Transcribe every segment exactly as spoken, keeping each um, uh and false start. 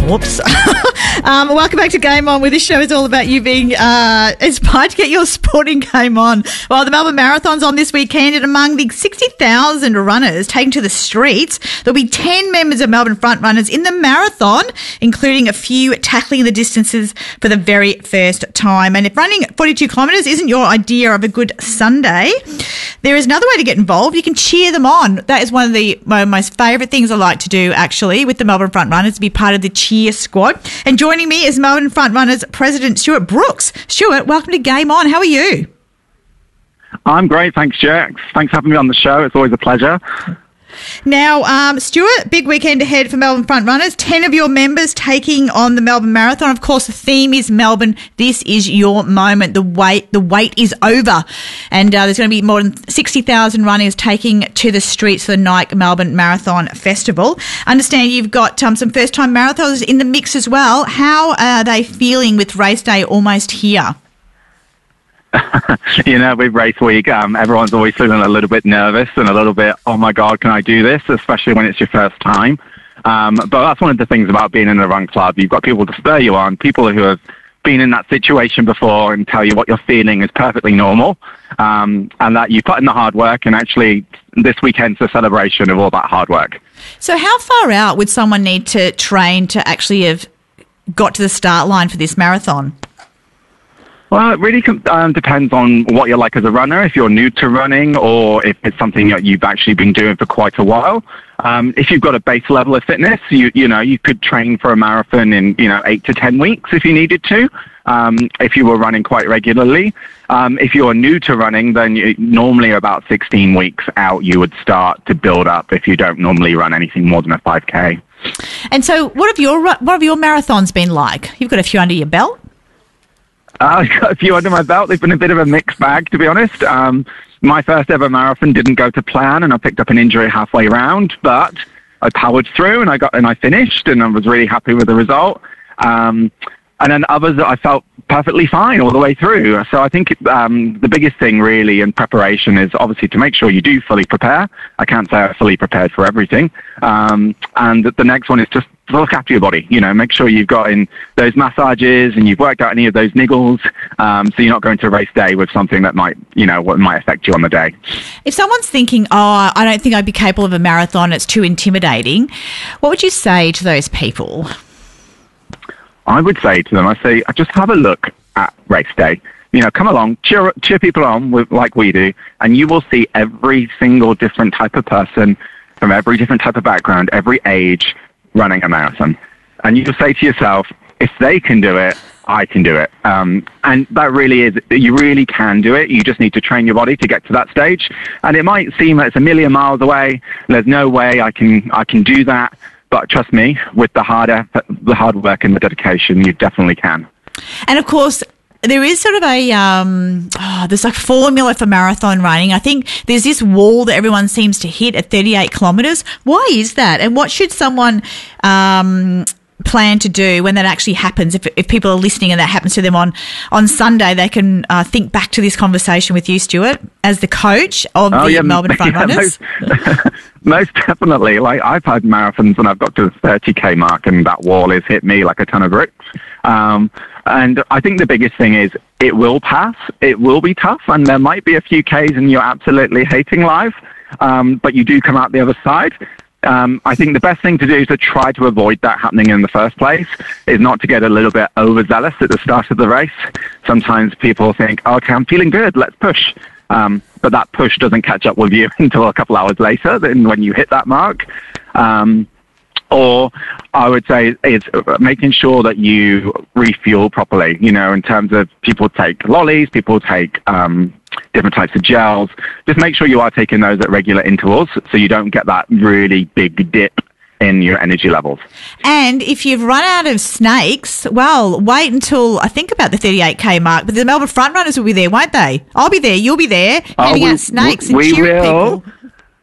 Whoops. um, welcome back to Game On, where this show is all about you being uh, inspired to get your sporting game on. Well, the Melbourne Marathon's on this weekend, and among the sixty thousand runners taken to the streets, there'll be ten members of Melbourne front runners in the marathon, including a few tackling the distances for the very first time. And if running forty-two kilometres isn't your idea of a good Sunday, there is another way to get involved. You can cheer them on. That is one of the my most favourite things I like to do, actually, with the Melbourne front runners, to be part of the cheer squad. And joining me is Melbourne front runners President Stuart Brooks. Stuart, welcome to Game On. How are you? I'm great, thanks, Jack. Thanks for having me on the show. It's always a pleasure. Now, um, Stuart, big weekend ahead for Melbourne front runners. Ten of your members taking on the Melbourne Marathon. Of course, the theme is Melbourne. This is your moment. The wait, the wait is over, and uh, there's going to be more than sixty thousand runners taking to the streets for the Nike Melbourne Marathon Festival. I understand you've got um, some first-time marathoners in the mix as well. How are they feeling with race day almost here? You know, with race week, um, everyone's always feeling a little bit nervous and a little bit, oh my God, can I do this? Especially when it's your first time. Um, but that's one of the things about being in a run club. You've got people to spur you on, people who have been in that situation before and tell you what you're feeling is perfectly normal, um, and that you put in the hard work, and actually this weekend's a celebration of all that hard work. So how far out would someone need to train to actually have got to the start line for this marathon? Well, it really um, depends on what you're like as a runner, if you're new to running or if it's something that you've actually been doing for quite a while. Um, if you've got a base level of fitness, you you know, you could train for a marathon in, you know, eight to ten weeks if you needed to, um, if you were running quite regularly. Um, if you're new to running, then you, normally about sixteen weeks out you would start to build up if you don't normally run anything more than a five K. And so what have your, what have your marathons been like? You've got a few under your belt? Uh, I've got a few under my belt. They've been a bit of a mixed bag, to be honest. Um, my first ever marathon didn't go to plan, and I picked up an injury halfway around, but I powered through and I got and I finished, and I was really happy with the result. Um, and then others that I felt perfectly fine all the way through. So I think um, the biggest thing really in preparation is obviously to make sure you do fully prepare. I can't say I'm fully prepared for everything. Um, and the next one is just look after your body, you know, make sure you've got in those massages and you've worked out any of those niggles, um, so you're not going to race day with something that might, you know, what might affect you on the day. If someone's thinking, oh, I don't think I'd be capable of a marathon, it's too intimidating, what would you say to those people? I would say to them, I say, just have a look at race day. You know, come along, cheer, cheer people on with, like we do, and you will see every single different type of person from every different type of background, every age, running a marathon. And you say to yourself, if they can do it, I can do it. Um, and that really is, you really can do it. You just need to train your body to get to that stage. And it might seem that it's a million miles away. There's no way I can I can do that. But trust me, with the hard effort, the hard work and the dedication, you definitely can. And of course, there is sort of a, um, oh, there's a formula for marathon running. I think there's this wall that everyone seems to hit at thirty-eight kilometres. Why is that? And what should someone um, plan to do when that actually happens? If, if people are listening and that happens to them on, on Sunday, they can uh, think back to this conversation with you, Stuart, as the coach of oh, the yeah, Melbourne front yeah, runners. Most, most definitely. Like, I've had marathons and I've got to the thirty K mark and that wall has hit me like a ton of bricks. Um, and I think the biggest thing is it will pass. It will be tough, and there might be a few Ks and you're absolutely hating life, um, but you do come out the other side. Um, I think the best thing to do is to try to avoid that happening in the first place, is not to get a little bit overzealous at the start of the race. Sometimes people think, oh, okay, I'm feeling good, let's push. Um, but that push doesn't catch up with you until a couple hours later, then when you hit that mark. Um, Or I would say is making sure that you refuel properly, you know, in terms of people take lollies, people take um, different types of gels. Just make sure you are taking those at regular intervals so you don't get that really big dip in your energy levels. And if you've run out of snakes, well, wait until I think about the thirty-eight K mark, but the Melbourne front runners will be there, won't they? I'll be there, you'll be there, handing oh, out snakes we, and cheering will. people.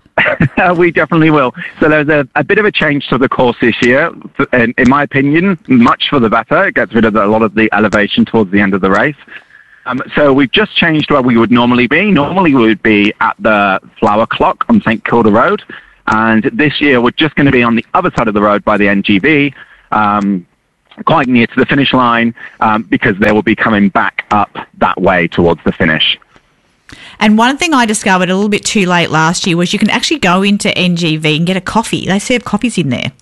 We definitely will. So there's a, a bit of a change to the course this year. In, in my opinion, much for the better. It gets rid of a lot of the elevation towards the end of the race. Um, so we've just changed where we would normally be. Normally we would be at the Flower Clock on St Kilda Road. And this year we're just going to be on the other side of the road by the N G V. Um, quite near to the finish line um, because they will be coming back up that way towards the finish. And one thing I discovered a little bit too late last year was you can actually go into N G V and get a coffee. They serve coffees in there.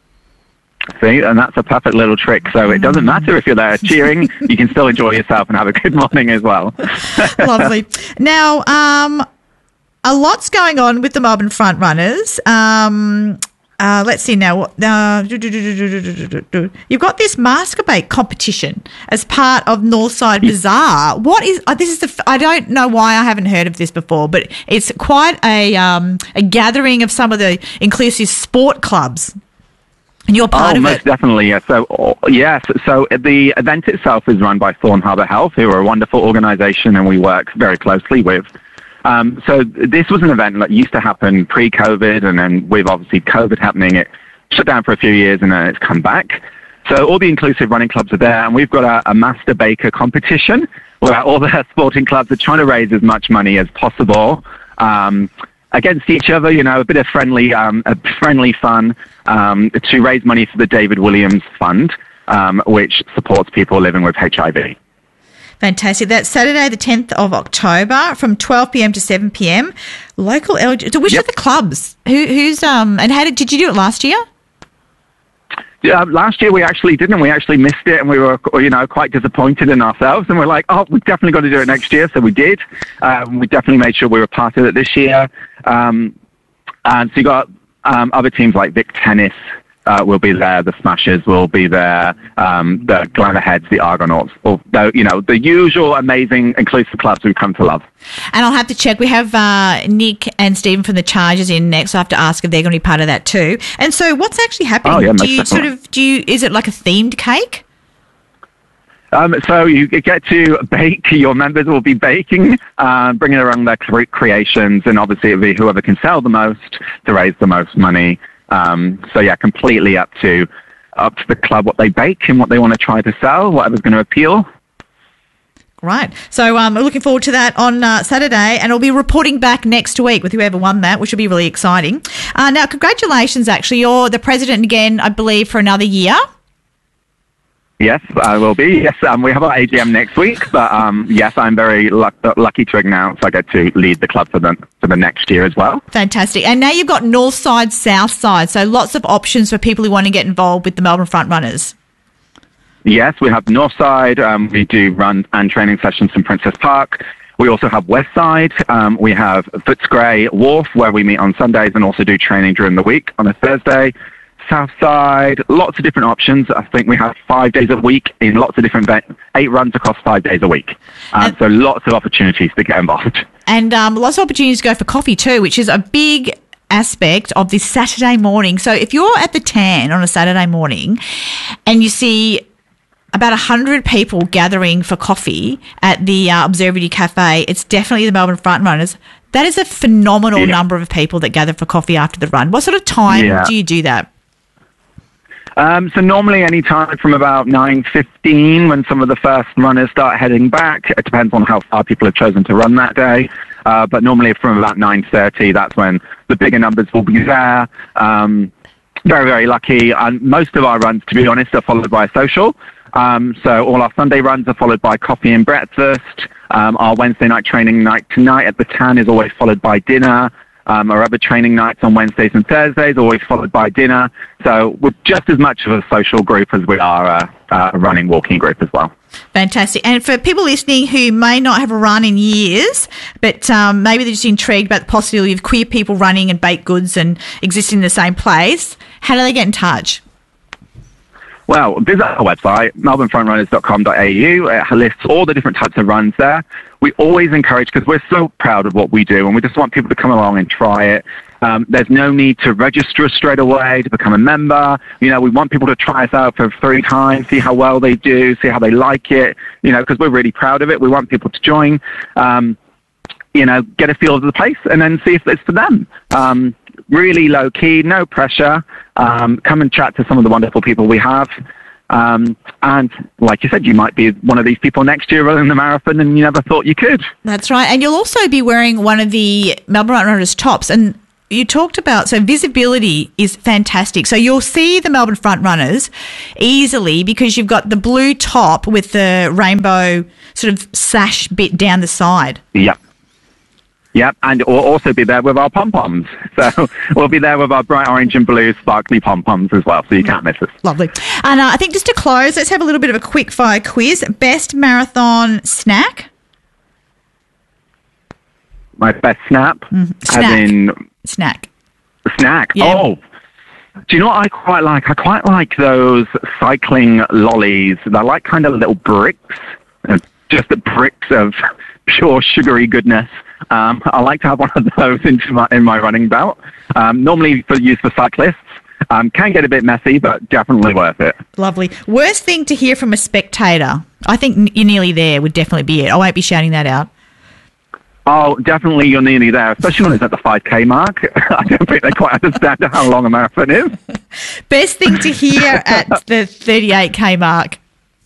See, and that's a perfect little trick. So it doesn't matter if you're there cheering, you can still enjoy yourself and have a good morning as well. Lovely. Now, um, a lot's going on with the Melbourne front runners. Um, uh, let's see now. Uh, you've got this Masturbate competition as part of Northside Bazaar. What is uh, this? Is the I don't know why I haven't heard of this before, but it's quite a um, a gathering of some of the inclusive sport clubs. And you're part oh, of most it. definitely. Yeah. So, oh, yes. So the event itself is run by Thorn Harbour Health, who are a wonderful organisation, and we work very closely with. Um, so this was an event that used to happen pre-COVID, and then with obviously COVID happening, it shut down for a few years, and then it's come back. So all the inclusive running clubs are there, and we've got a, a Master Baker competition where all the sporting clubs are trying to raise as much money as possible. Um, against each other, you know, a bit of friendly, um, a friendly fun um, to raise money for the David Williams Fund, um, which supports people living with H I V. Fantastic. That's Saturday, the tenth of October, from twelve p m to seven p m. Local eligible. So which yep. are the clubs? Who, who's um? And how did did you do it last year? Yeah, last year we actually didn't. We actually missed it, and we were, you know, quite disappointed in ourselves. And we're like, oh, we've definitely got to do it next year. So we did. Um, we definitely made sure we were part of it this year. Um, and so you got um, other teams like Vic Tennis uh, will be there. The Smashers will be there. Um, the Glamour Heads, the Argonauts, or the, you know, the usual amazing inclusive clubs we've come to love. And I'll have to check. We have uh, Nick and Stephen from the Chargers in next. So I have to ask if they're going to be part of that too. And so, what's actually happening? Oh, yeah, do you definitely. sort of do you? Is it like a themed cake? Um, so you get to bake. Your members will be baking, uh, bringing around their cre- creations, and obviously it'll be whoever can sell the most to raise the most money. Um, so yeah, completely up to up to the club what they bake and what they want to try to sell, whatever's going to appeal. Right. So um, we're looking forward to that on uh, Saturday, and I'll be reporting back next week with whoever won that, which will be really exciting. Uh, now, congratulations, actually. You're the president again, I believe, for another year. Yes, I will be. Yes, um, we have our A G M next week, but um, yes, I'm very luck- lucky to announce I get to lead the club for the for the next year as well. Fantastic. And now you've got North Side, South Side, so lots of options for people who want to get involved with the Melbourne Front Runners. Yes, we have North Side. Um, we do run and training sessions in Princess Park. We also have West Side. Um, we have Footscray Wharf, where we meet on Sundays and also do training during the week on a Thursday. South Side, lots of different options. I think we have five days a week in lots of different events, eight runs across five days a week. Um, so lots of opportunities to get involved. And um, lots of opportunities to go for coffee too, which is a big aspect of this Saturday morning. So if you're at the Tan on a Saturday morning and you see about one hundred people gathering for coffee at the uh, Observatory Cafe, it's definitely the Melbourne Front Runners. That is a phenomenal yeah. number of people that gather for coffee after the run. What sort of time yeah. do you do that? Um, so normally any time from about nine fifteen when some of the first runners start heading back. It depends on how far people have chosen to run that day. Uh, but normally from about nine thirty, that's when the bigger numbers will be there. Um, very, very lucky. And most of our runs, to be honest, are followed by a social. Um, so all our Sunday runs are followed by coffee and breakfast. Um, our Wednesday night training night tonight at the Tan is always followed by dinner. Um, our other training nights on Wednesdays and Thursdays always followed by dinner. So we're just as much of a social group as we are a, a running, walking group as well. Fantastic. And for people listening who may not have a run in years, but um, maybe they're just intrigued about the possibility of queer people running and baked goods and existing in the same place, how do they get in touch? Well, visit our website, melbourne front runners dot com dot a u. It lists all the different types of runs there. We always encourage, because we're so proud of what we do, and we just want people to come along and try it. Um, there's no need to register straight away to become a member. You know, we want people to try us out for three times, see how well they do, see how they like it, you know, because we're really proud of it. We want people to join, um, you know, get a feel of the place, and then see if it's for them. Um, really low key, no pressure. Um, come and chat to some of the wonderful people we have. Um, and like you said, you might be one of these people next year running the marathon and you never thought you could. That's right. And you'll also be wearing one of the Melbourne Runners tops. And you talked about, so visibility is fantastic. So you'll see the Melbourne front runners easily because you've got the blue top with the rainbow sort of sash bit down the side. Yep. Yep, and we'll also be there with our pom-poms. So we'll be there with our bright orange and blue sparkly pom-poms as well, so you can't miss us. Lovely. And uh, I think just to close, let's have a little bit of a quick fire quiz. Best marathon snack? My best snap? Mm, snack. As in... Snack. Snack? Yeah. Oh. Do you know what I quite like? I quite like those cycling lollies. They're like kind of little bricks, uh, just the bricks of pure sugary goodness. Um, I like to have one of those into my, in my running belt. Um, normally for use for cyclists. Um, can get a bit messy, but definitely worth it. Lovely. Worst thing to hear from a spectator? I think you're nearly there would definitely be it. I won't be shouting that out. Oh, definitely you're nearly there, especially when it's at the five K mark. I don't think they quite understand how long a marathon is. Best thing to hear at the thirty-eight K mark?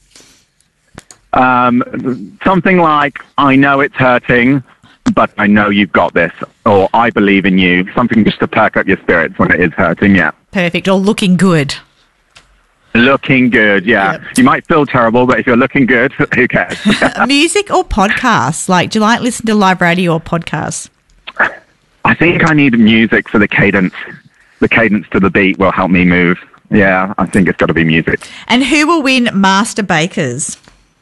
Um, something like, I know it's hurting, but I know you've got this, or I believe in you. Something just to perk up your spirits when it is hurting, yeah. Perfect. Or looking good. Looking good, yeah. Yep. You might feel terrible, but if you're looking good, who cares? Music or podcasts? Like, do you like listen to live radio or podcasts? I think I need music for the cadence. The cadence to the beat will help me move. Yeah, I think it's got to be music. And who will win Master Bakers?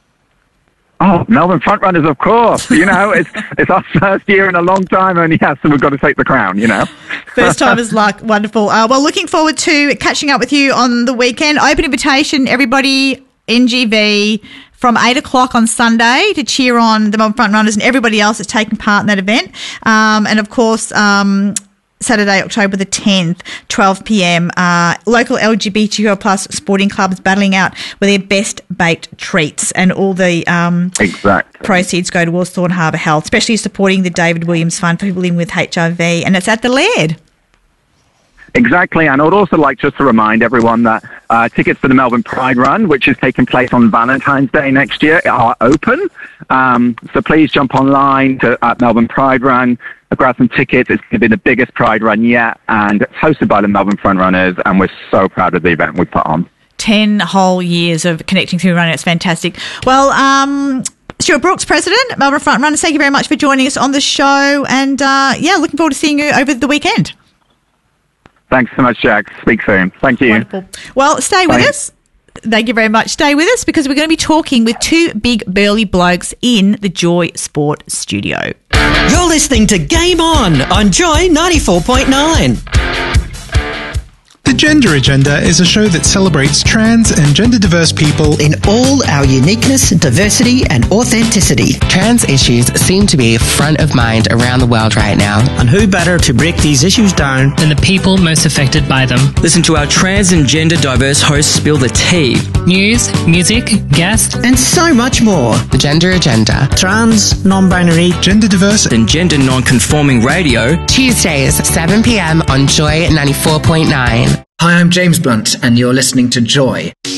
Oh, Melbourne Frontrunners, of course. You know, it's it's our first year in a long time, and yes, so we've got to take the crown, you know. First time is luck. Wonderful. Uh, well, looking forward to catching up with you on the weekend. Open invitation, everybody, N G V, from eight o'clock on Sunday to cheer on the Melbourne Frontrunners and everybody else that's taken part in that event. Um, and, of course, um, Saturday, October the tenth, twelve p.m, uh, local L G B T Q plus sporting clubs battling out with their best baked treats, and all the um, exactly. proceeds go towards Thorn Harbour Health, especially supporting the David Williams Fund for people living with H I V, and it's at the Laird. Exactly, and I would also like just to remind everyone that uh, tickets for the Melbourne Pride Run, which is taking place on Valentine's Day next year, are open. Um, so please jump online to at Melbourne Pride Run, grab some tickets. It's going to be the biggest Pride Run yet, and it's hosted by the Melbourne Frontrunners, and we're so proud of the event we put on. Ten whole years of connecting through running. It's fantastic. Well, um... Stuart Brooks, President, Melbourne Frontrunners, thank you very much for joining us on the show, and uh, yeah, looking forward to seeing you over the weekend. Thanks so much, Jack. Speak soon. Thank you. Wonderful. Well, stay with Bye. us. Thank you very much. Stay with us because we're going to be talking with two big burly blokes in the Joy Sport studio. You're listening to Game On on Joy ninety-four point nine. The Gender Agenda is a show that celebrates trans and gender-diverse people In all our uniqueness, diversity and authenticity. Trans issues seem to be front of mind around the world right now. And who better to break these issues down than the people most affected by them? Listen to our trans and gender diverse hosts spill the tea. News, music, guests, and so much more. The Gender Agenda. Trans, non-binary, gender-diverse and gender non-conforming radio. Tuesdays, seven p.m. on Joy ninety-four point nine. Hi, I'm James Blunt, and you're listening to Joy.